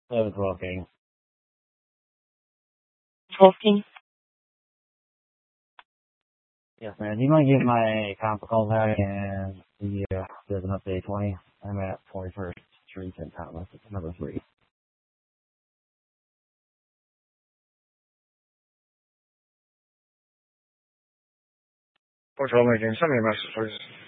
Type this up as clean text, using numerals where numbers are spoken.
It was working. Talking. Yes, man. Do you mind giving my comp a call back and there's an update 20? I'm at 21st Street in Thomas. It's number 3. What's wrong again? Send me a message, please.